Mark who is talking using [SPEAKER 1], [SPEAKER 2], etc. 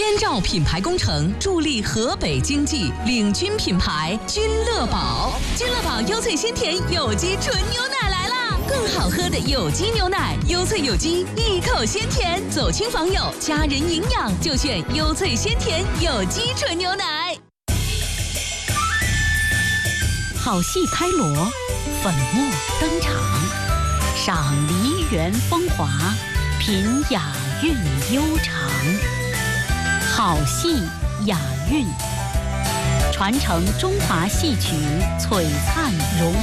[SPEAKER 1] 燕赵品牌工程助力河北经济，领军品牌君乐宝。君乐宝优萃鲜甜有机纯牛奶来啦！更好喝的有机牛奶，优萃有机，一口鲜甜，走亲访友，家人营养就选优萃鲜甜有机纯牛奶。好戏开锣，粉墨登场，赏梨园风华，品雅韵悠长。好戏雅韵，传承中华戏曲璀璨荣